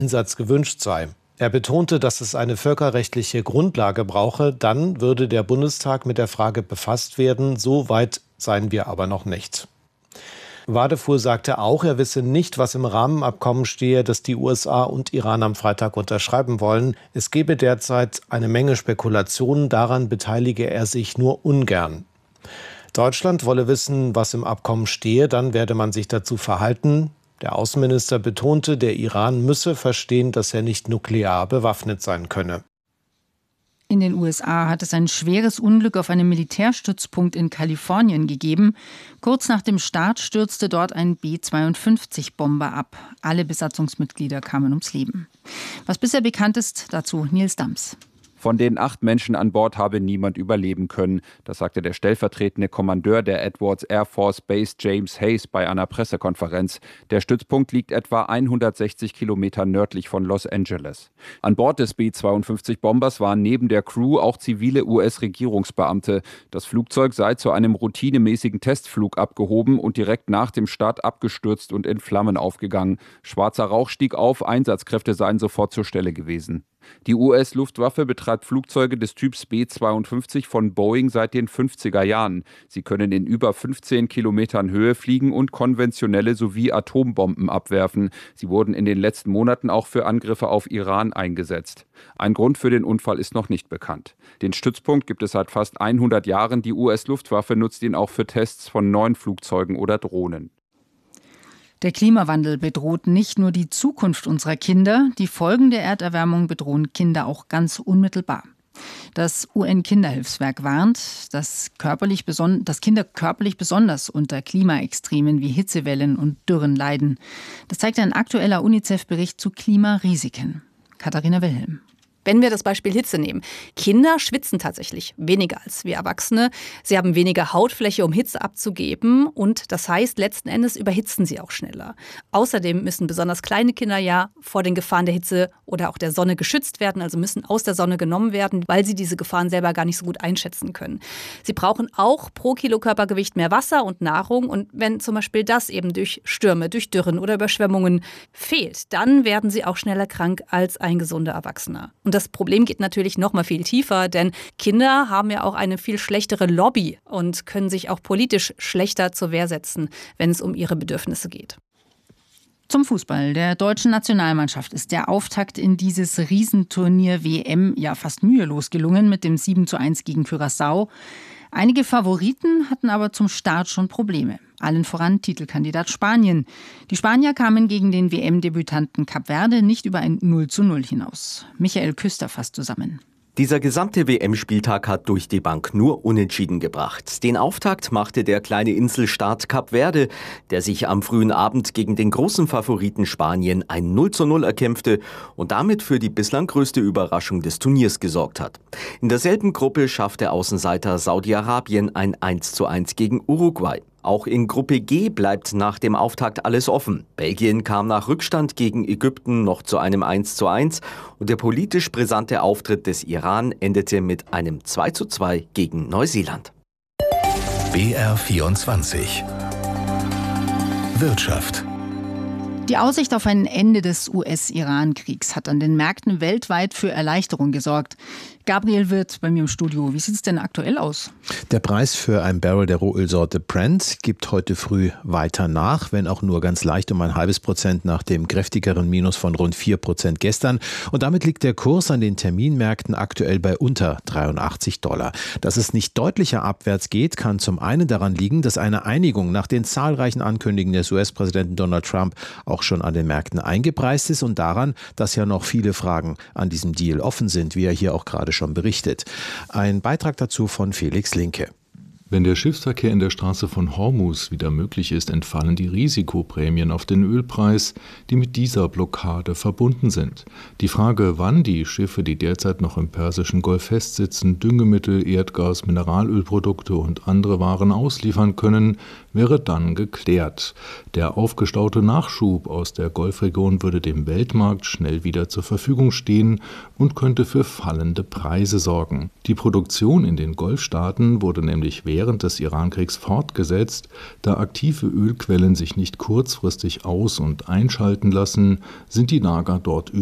Einsatz gewünscht sei. Er betonte, dass es eine völkerrechtliche Grundlage brauche. Dann würde der Bundestag mit der Frage befasst werden. So weit seien wir aber noch nicht. Wadefuhr sagte auch, er wisse nicht, was im Rahmenabkommen stehe, das die USA und Iran am Freitag unterschreiben wollen. Es gebe derzeit eine Menge Spekulationen, daran beteilige er sich nur ungern. Deutschland wolle wissen, was im Abkommen stehe, dann werde man sich dazu verhalten. Der Außenminister betonte, der Iran müsse verstehen, dass er nicht nuklear bewaffnet sein könne. In den USA hat es ein schweres Unglück auf einem Militärstützpunkt in Kalifornien gegeben. Kurz nach dem Start stürzte dort ein B-52-Bomber ab. Alle Besatzungsmitglieder kamen ums Leben. Was bisher bekannt ist, dazu Nils Dams. Von den 8 Menschen an Bord habe niemand überleben können. Das sagte der stellvertretende Kommandeur der Edwards Air Force Base James Hayes bei einer Pressekonferenz. Der Stützpunkt liegt etwa 160 Kilometer nördlich von Los Angeles. An Bord des B-52-Bombers waren neben der Crew auch zivile US-Regierungsbeamte. Das Flugzeug sei zu einem routinemäßigen Testflug abgehoben und direkt nach dem Start abgestürzt und in Flammen aufgegangen. Schwarzer Rauch stieg auf, Einsatzkräfte seien sofort zur Stelle gewesen. Die US-Luftwaffe betreibt Flugzeuge des Typs B-52 von Boeing seit den 50er Jahren. Sie können in über 15 Kilometern Höhe fliegen und konventionelle sowie Atombomben abwerfen. Sie wurden in den letzten Monaten auch für Angriffe auf Iran eingesetzt. Ein Grund für den Unfall ist noch nicht bekannt. Den Stützpunkt gibt es seit fast 100 Jahren. Die US-Luftwaffe nutzt ihn auch für Tests von neuen Flugzeugen oder Drohnen. Der Klimawandel bedroht nicht nur die Zukunft unserer Kinder, die Folgen der Erderwärmung bedrohen Kinder auch ganz unmittelbar. Das UN-Kinderhilfswerk warnt, dass Kinder körperlich besonders unter Klimaextremen wie Hitzewellen und Dürren leiden. Das zeigt ein aktueller UNICEF-Bericht zu Klimarisiken. Katharina Wilhelm. Wenn wir das Beispiel Hitze nehmen. Kinder schwitzen tatsächlich weniger als wir Erwachsene. Sie haben weniger Hautfläche, um Hitze abzugeben. Und das heißt, letzten Endes überhitzen sie auch schneller. Außerdem müssen besonders kleine Kinder ja vor den Gefahren der Hitze oder auch der Sonne geschützt werden. Also müssen aus der Sonne genommen werden, weil sie diese Gefahren selber gar nicht so gut einschätzen können. Sie brauchen auch pro Kilo Körpergewicht mehr Wasser und Nahrung. Und wenn zum Beispiel das eben durch Stürme, durch Dürren oder Überschwemmungen fehlt, dann werden sie auch schneller krank als ein gesunder Erwachsener. Und das Problem geht natürlich noch mal viel tiefer, denn Kinder haben ja auch eine viel schlechtere Lobby und können sich auch politisch schlechter zur Wehr setzen, wenn es um ihre Bedürfnisse geht. Zum Fußball. Der deutschen Nationalmannschaft ist der Auftakt in dieses Riesenturnier WM ja fast mühelos gelungen mit dem 7:1 gegen Curaçao. Einige Favoriten hatten aber zum Start schon Probleme. Allen voran Titelkandidat Spanien. Die Spanier kamen gegen den WM-Debütanten Kap Verde nicht über ein 0:0 hinaus. Michael Küster fasst zusammen. Dieser gesamte WM-Spieltag hat durch die Bank nur Unentschieden gebracht. Den Auftakt machte der kleine Inselstaat Kap Verde, der sich am frühen Abend gegen den großen Favoriten Spanien ein 0:0 erkämpfte und damit für die bislang größte Überraschung des Turniers gesorgt hat. In derselben Gruppe schaffte Außenseiter Saudi-Arabien ein 1:1 gegen Uruguay. Auch in Gruppe G bleibt nach dem Auftakt alles offen. Belgien kam nach Rückstand gegen Ägypten noch zu einem 1:1 und der politisch brisante Auftritt des Iran endete mit einem 2:2 gegen Neuseeland. BR24 Wirtschaft. Die Aussicht auf ein Ende des US-Iran-Kriegs hat an den Märkten weltweit für Erleichterung gesorgt. Gabriel Wirth bei mir im Studio. Wie sieht es denn aktuell aus? Der Preis für ein Barrel der Rohölsorte Brent gibt heute früh weiter nach, wenn auch nur ganz leicht um 0,5% nach dem kräftigeren Minus von rund 4% gestern. Und damit liegt der Kurs an den Terminmärkten aktuell bei unter $83. Dass es nicht deutlicher abwärts geht, kann zum einen daran liegen, dass eine Einigung nach den zahlreichen Ankündigungen des US-Präsidenten Donald Trump auch schon an den Märkten eingepreist ist und daran, dass ja noch viele Fragen an diesem Deal offen sind, wie er hier auch gerade schon berichtet. Ein Beitrag dazu von Felix Linke. Wenn der Schiffsverkehr in der Straße von Hormuz wieder möglich ist, entfallen die Risikoprämien auf den Ölpreis, die mit dieser Blockade verbunden sind. Die Frage, wann die Schiffe, die derzeit noch im Persischen Golf festsitzen, Düngemittel, Erdgas, Mineralölprodukte und andere Waren ausliefern können, wäre dann geklärt. Der aufgestaute Nachschub aus der Golfregion würde dem Weltmarkt schnell wieder zur Verfügung stehen und könnte für fallende Preise sorgen. Die Produktion in den Golfstaaten wurde nämlich während während des Irankriegs fortgesetzt. Da aktive Ölquellen sich nicht kurzfristig aus- und einschalten lassen, sind die Lager dort